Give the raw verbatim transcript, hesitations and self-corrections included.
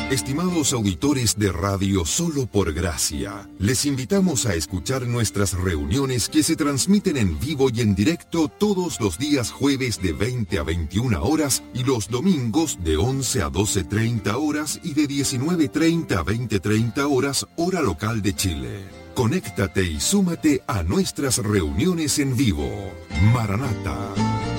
Estimados auditores de Radio Solo por Gracia, les invitamos a escuchar nuestras reuniones que se transmiten en vivo y en directo todos los días jueves de veinte a veintiuna horas y los domingos de once a doce treinta horas y de diecinueve treinta a veinte treinta horas hora local de Chile. Conéctate y súmate a nuestras reuniones en vivo. Maranata.